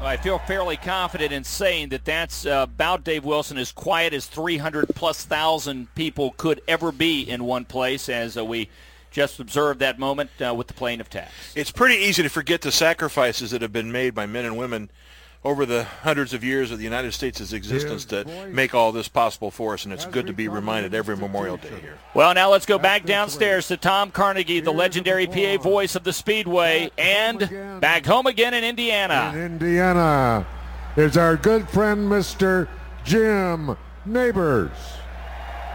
I feel fairly confident in saying that that's about, Dave Wilson, as quiet as 300-plus thousand people could ever be in one place, as we just observed that moment with the playing of taps. It's pretty easy to forget the sacrifices that have been made by men and women over the hundreds of years of the United States' existence to make all this possible for us, and it's good to be reminded every Memorial Day here. Well, now let's go back downstairs to Tom Carnegie, the legendary PA voice of the Speedway, and back home again in Indiana. In Indiana is our good friend, Mr. Jim Neighbors.